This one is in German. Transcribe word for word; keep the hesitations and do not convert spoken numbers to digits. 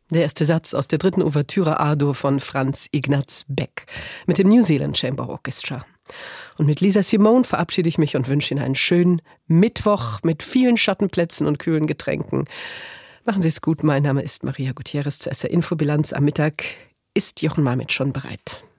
Der erste Satz aus der dritten Ouvertüre A-Dur von Franz Ignaz Beck mit dem New Zealand Chamber Orchestra. Und mit Lisa Simone verabschiede ich mich und wünsche Ihnen einen schönen Mittwoch mit vielen Schattenplätzen und kühlen Getränken. Machen Sie es gut, mein Name ist Maria Gutierrez. Zur S R Infobilanz am Mittag ist Jochen Malmitsch schon bereit.